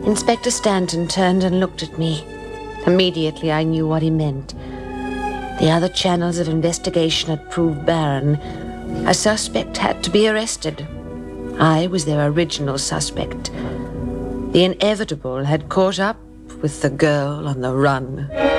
Inspector Stanton turned and looked at me. Immediately I knew what he meant. The other channels of investigation had proved barren. A suspect had to be arrested. I was their original suspect. The inevitable had caught up with the girl on the run.